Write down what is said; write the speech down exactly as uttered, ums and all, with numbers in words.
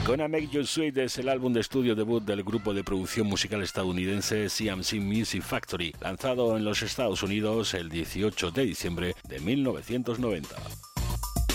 Gonna Make You Sweet es el álbum de estudio debut del grupo de producción musical estadounidense C M C Music Factory, lanzado en los Estados Unidos el dieciocho de diciembre de mil novecientos noventa.